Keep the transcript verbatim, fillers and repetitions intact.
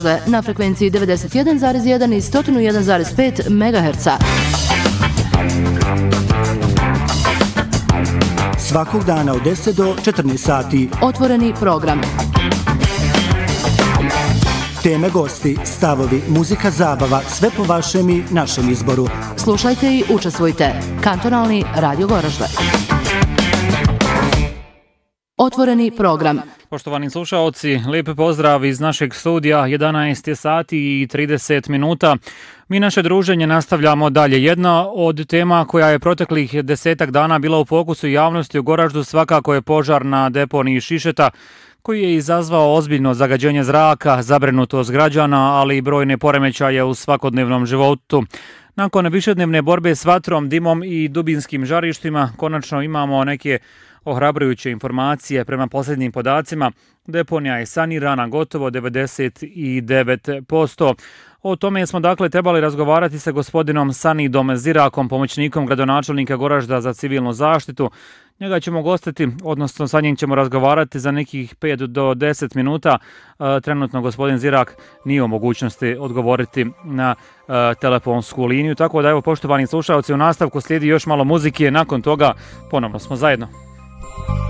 na frekvenciji devedeset jedan zarez jedan i sto jedan zarez pet megaherca. Svakog dana od deset do četrnaest sati. Otvoreni program. Teme, gosti, stavovi, muzika, zabava, sve po vašem i našem izboru. Slušajte i učestvujte. Kantonalni radio Goražde. Otvoreni program. Poštovani slušaoci, lijep pozdrav iz našeg studija, jedanaest sati i trideset minuta. Mi naše druženje nastavljamo dalje. Jedna od tema koja je proteklih desetak dana bila u fokusu javnosti u Goraždu svakako je požar na deponiji Šišeta, koji je izazvao ozbiljno zagađenje zraka, zabrinutost građana, ali i brojne poremećaje u svakodnevnom životu. Nakon višednevne borbe s vatrom, dimom i dubinskim žarištima, konačno imamo neke ohrabrujuće informacije. Prema posljednjim podacima, deponija je sanirana gotovo devedeset devet posto. O tome smo dakle trebali razgovarati sa gospodinom Sanidom Zirakom, pomoćnikom gradonačelnika Goražda za civilnu zaštitu. Njega ćemo gostiti, odnosno sa njim ćemo razgovarati za nekih pet do deset minuta. E, trenutno gospodin Zirak nije u mogućnosti odgovoriti na e, telefonsku liniju. Tako da evo, poštovani slušalci, u nastavku slijedi još malo muzike, nakon toga ponovno smo zajedno.